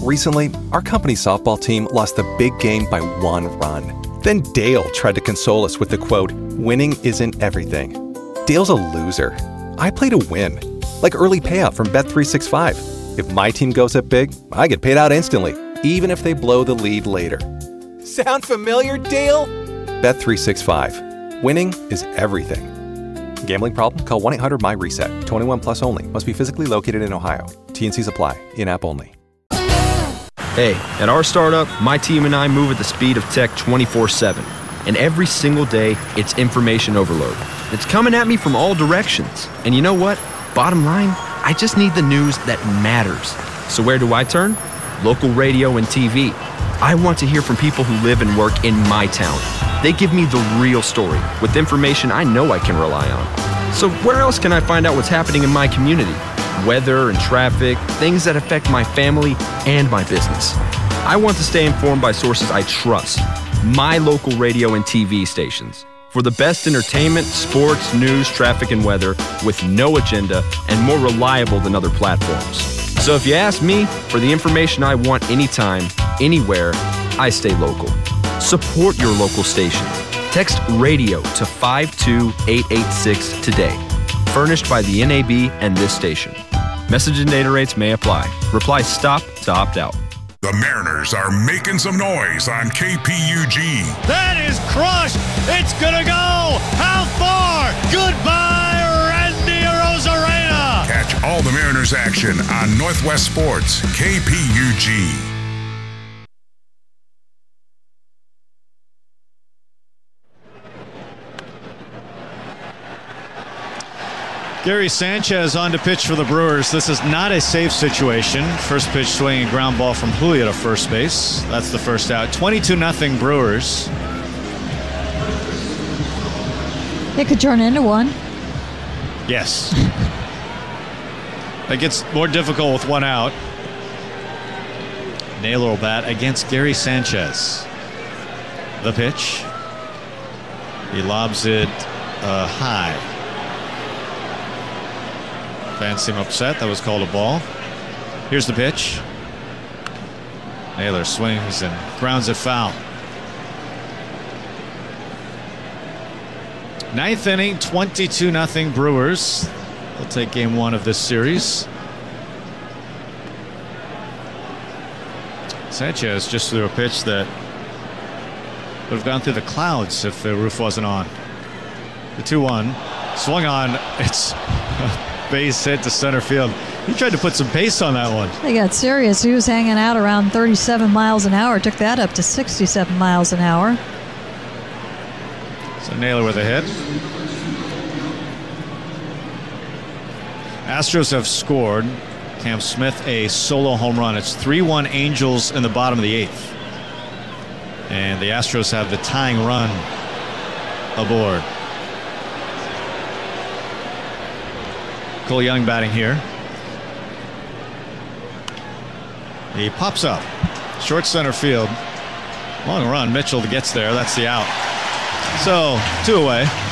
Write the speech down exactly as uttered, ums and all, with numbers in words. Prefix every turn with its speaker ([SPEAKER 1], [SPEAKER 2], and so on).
[SPEAKER 1] Recently, our company softball team lost the big game by one run. Then Dale tried to console us with the quote, "Winning isn't everything." Dale's a loser. I play to win. Like early payout from Bet three sixty-five. If my team goes up big, I get paid out instantly, even if they blow the lead later. Sound familiar, Dale? Bet three sixty-five. Winning is everything. Gambling problem? Call one eight hundred M Y reset. twenty-one plus only. Must be physically located in Ohio. T N Cs apply. In-app only.
[SPEAKER 2] Hey, at our startup, my team and I move at the speed of tech twenty-four seven. And every single day, it's information overload. It's coming at me from all directions. And you know what? Bottom line, I just need the news that matters. So where do I turn? Local radio and T V. I want to hear from people who live and work in my town. They give me the real story with information I know I can rely on. So where else can I find out what's happening in my community? Weather and traffic, things that affect my family and my business. I want to stay informed by sources I trust. My local radio and T V stations. For the best entertainment, sports, news, traffic, and weather with no agenda and more reliable than other platforms. So if you ask me for the information I want anytime, anywhere, I stay local. Support your local station. Text RADIO to five two eight eight six today. Furnished by the N A B and this station. Message and data rates may apply. Reply STOP to opt out.
[SPEAKER 3] The Mariners are making some noise on K P U G.
[SPEAKER 4] That is crushed. It's going to go. How far? Goodbye, Randy Arozarena.
[SPEAKER 3] Catch all the Mariners action on Northwest Sports, K P U G.
[SPEAKER 4] Gary Sanchez on to pitch for the Brewers. This is not a safe situation. First pitch swinging a ground ball from Julio to first base. That's the first out. twenty-two nothing Brewers.
[SPEAKER 5] It could turn into one.
[SPEAKER 4] Yes. It gets more difficult with one out. Naylor will bat against Gary Sanchez. The pitch. He lobs it uh, high. Fans seem upset. That was called a ball. Here's the pitch. Naylor swings and grounds it foul. Ninth inning, twenty-two nothing Brewers. They'll take game one of this series. Sanchez just threw a pitch that would have gone through the clouds if the roof wasn't on. The two one. Swung on. It's base hit to center field. He tried to put some pace on that one.
[SPEAKER 5] They got serious. He was hanging out around thirty-seven miles an hour. Took that up to sixty-seven miles an hour.
[SPEAKER 4] So Naylor with a hit. Astros have scored. Cam Smith a solo home run. It's three one Angels in the bottom of the eighth. And the Astros have the tying run aboard. Cole Young batting here. He pops up. Short center field. Long run. Mitchell gets there. That's the out. So, two away.